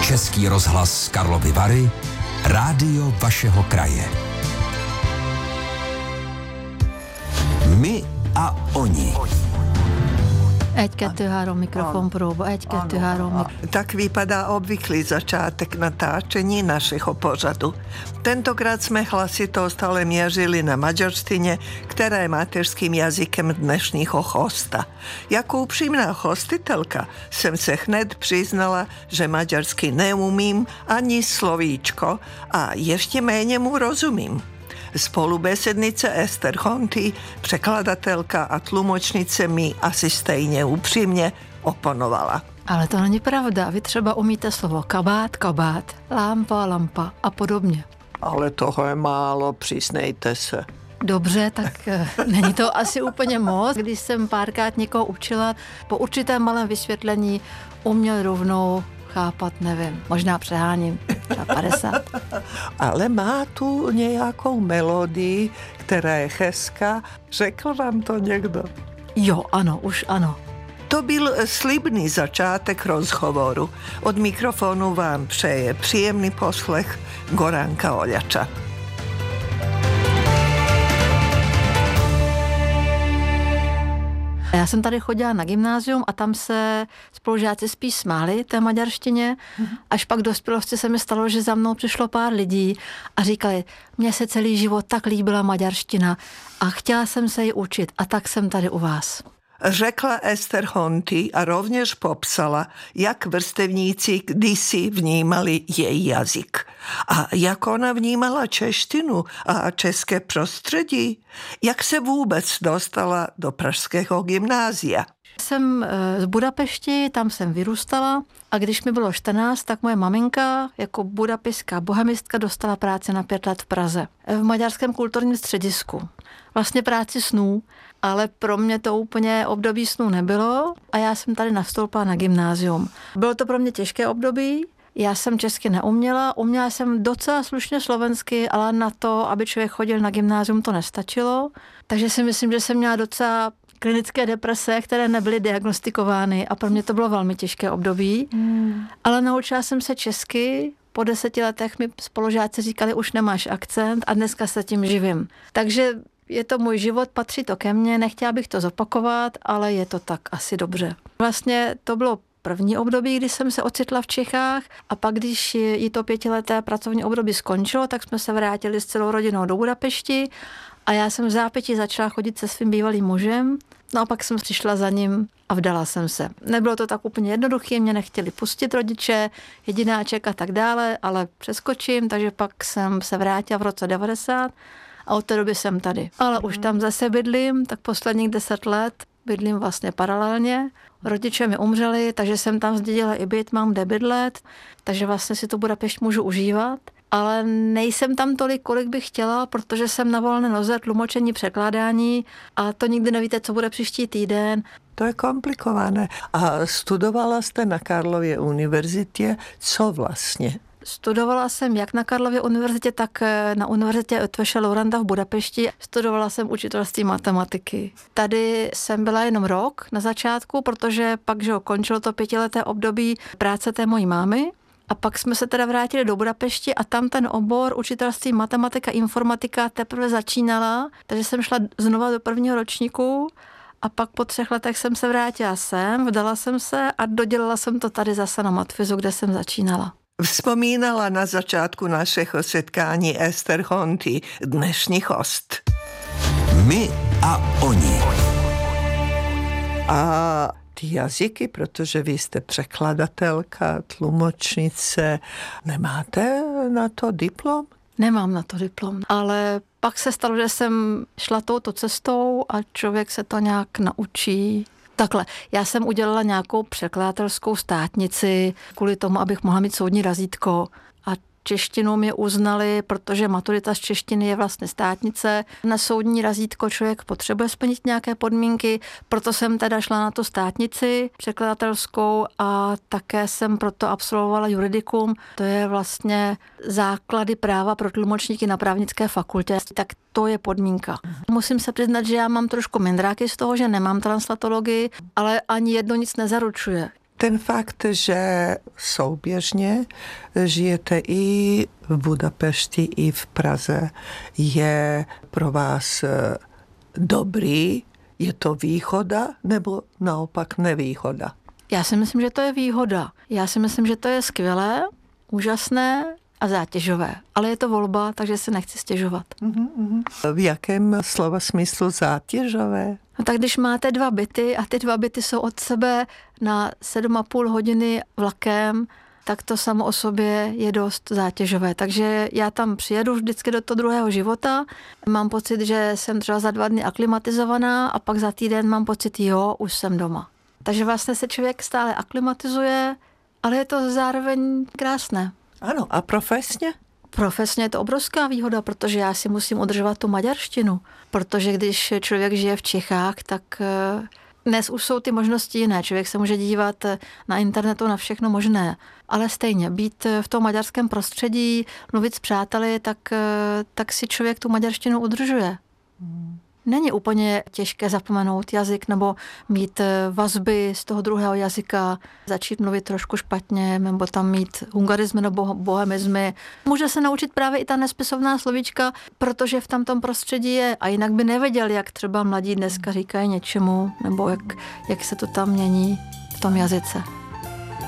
Český rozhlas Karlovy Vary, rádio vašeho kraje. My a oni. Mikrofon próba. Tak vypadá obvyklý začátek natáčení našeho pořadu. Tentokrát jsme hlasitost ale měřili na maďarštině, která je mateřským jazykem dnešního hosta. Jako upřímná hostitelka jsem se hned přiznala, že maďarsky neumím ani slovíčko a ještě méně mu rozumím. Spolubesednice Ester Honty, překladatelka a tlumočnice mi asi stejně upřímně oponovala. Ale to není pravda. Vy třeba umíte slovo kabát, lampa a podobně. Ale toho je málo, přiznejte se. Dobře, tak není to asi úplně moc. Když jsem párkrát někoho učila, po určitém malém vysvětlení uměl rovnou chápat, nevím, možná přeháním, třeba 50. Ale má tu nějakou melodii, která je hezká. Řekl vám to někdo? Jo, ano, už ano. To byl slibný začátek rozhovoru. Od mikrofonu vám přeje příjemný poslech Goranka Oljača. Já jsem tady chodila na gymnázium a tam se spolužáci spíš smáli té maďarštině. Až pak dospělosti se mi stalo, že za mnou přišlo pár lidí a říkali, mně se celý život tak líbila maďarština a chtěla jsem se ji učit a tak jsem tady u vás. Řekla Ester Honty a rovněž popsala, jak vrstevníci kdysi vnímali její jazyk. A jak ona vnímala češtinu a české prostředí. Jak se vůbec dostala do pražského gymnázia. Jsem z Budapešti, tam jsem vyrůstala a když mi bylo 14, tak moje maminka jako budapeštská bohemistka dostala práci na 5 let v Praze. V Maďarském kulturním středisku. Vlastně práci snů, ale pro mě to úplně období snů nebylo a já jsem tady nastoupila na gymnázium. Bylo to pro mě těžké období, já jsem česky neuměla, uměla jsem docela slušně slovensky, ale na to, aby člověk chodil na gymnázium, to nestačilo. Takže si myslím, že jsem měla docela klinické deprese, které nebyly diagnostikovány a pro mě to bylo velmi těžké období. Ale naučila jsem se česky, po 10 letech mi spolužáci říkali, už nemáš akcent a dneska se tím živím. Takže je to můj život, patří to ke mně, nechtěla bych to zopakovat, ale je to tak asi dobře. Vlastně to bylo první období, kdy jsem se ocitla v Čechách a pak, když jí to 5leté pracovní období skončilo, tak jsme se vrátili s celou rodinou do Budapešti a já jsem v zápětí začala chodit se svým bývalým mužem, no a pak jsem přišla za ním a vdala jsem se. Nebylo to tak úplně jednoduché, mě nechtěli pustit rodiče, jedináček a tak dále, ale přeskočím, takže pak jsem se vrátila v roce 90 a od té doby jsem tady. Ale už tam zase bydlím, tak posledních 10 let bydlím vlastně paralelně. Rodiče mi umřeli, takže jsem tam zdědila i byt, mám kde bydlet, takže vlastně si tu Budapešť můžu užívat. Ale nejsem tam tolik, kolik bych chtěla, protože jsem na volné noze, tlumočení, překládání a to nikdy nevíte, co bude příští týden. To je komplikované. A studovala jste na Karlově univerzitě, co vlastně? Studovala jsem jak na Karlově univerzitě, tak na univerzitě Ötvese Loranda v Budapešti. Studovala jsem učitelství matematiky. Tady jsem byla jenom rok na začátku, protože pak končilo to 5leté období práce té mojí mámy. A pak jsme se teda vrátili do Budapešti a tam ten obor učitelství matematika, informatika teprve začínala, takže jsem šla znova do prvního ročníku a pak po 3 letech jsem se vrátila sem, vdala jsem se a dodělala jsem to tady zase na matfizu, kde jsem začínala. Vzpomínala na začátku našeho setkání Ester Honty, dnešní host. My a oni. A ty jazyky, protože vy jste překladatelka, tlumočnice, nemáte na to diplom? Nemám na to diplom, ale pak se stalo, že jsem šla touto cestou a člověk se to nějak naučí. Takhle, já jsem udělala nějakou překladatelskou státnici kvůli tomu, abych mohla mít soudní razítko a češtinu mě uznali, protože maturita z češtiny je vlastně státnice. Na soudní razítko člověk potřebuje splnit nějaké podmínky, proto jsem teda šla na tu státnici překladatelskou a také jsem proto absolvovala juridikum. To je vlastně základy práva pro tlumočníky na právnické fakultě, tak to je podmínka. Musím se přiznat, že já mám trošku mindráky z toho, že nemám translatologii, ale ani jedno nic nezaručuje. Ten fakt, že souběžně žijete i v Budapešti, i v Praze, je pro vás dobrý? Je to výhoda nebo naopak nevýhoda? Já si myslím, že to je výhoda. Já si myslím, že to je skvělé, úžasné a zátěžové. Ale je to volba, takže si nechci stěžovat. V jakém slova smyslu zátěžové? No tak když máte 2 byty a ty 2 byty jsou od sebe na 7,5 hodiny vlakem, tak to samo o sobě je dost zátěžové. Takže já tam přijedu vždycky do toho druhého života. Mám pocit, že jsem třeba za 2 dny aklimatizovaná a pak za týden mám pocit, jo, už jsem doma. Takže vlastně se člověk stále aklimatizuje, ale je to zároveň krásné. Ano, a profesně? Profesně je to obrovská výhoda, protože já si musím udržovat tu maďarštinu. Protože když člověk žije v Čechách, tak dnes už jsou ty možnosti jiné. Člověk se může dívat na internetu na všechno možné. Ale stejně, být v tom maďarském prostředí, mluvit s přáteli, tak si člověk tu maďarštinu udržuje. Není úplně těžké zapomenout jazyk nebo mít vazby z toho druhého jazyka, začít mluvit trošku špatně, nebo tam mít hungarizmy nebo bohemizmy. Může se naučit právě i ta nespisovná slovíčka, protože v tamtom prostředí je a jinak by nevěděl, jak třeba mladí dneska říkají něčemu, nebo jak se to tam mění v tom jazyce.